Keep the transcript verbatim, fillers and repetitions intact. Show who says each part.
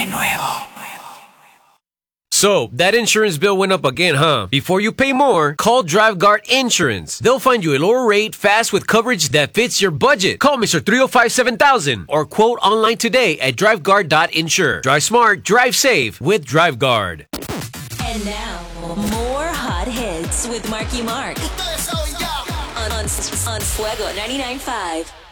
Speaker 1: So, that insurance bill went up again, huh? Before you pay more, call DriveGuard Insurance. They'll find you a lower rate fast with coverage that fits your budget. Call Mister three oh five, seven thousand or quote online today at driveguard dot insure. Drive smart, drive safe with DriveGuard.
Speaker 2: And now, more hot hits with Marky Mark on, on, on Fuego ninety-nine point five.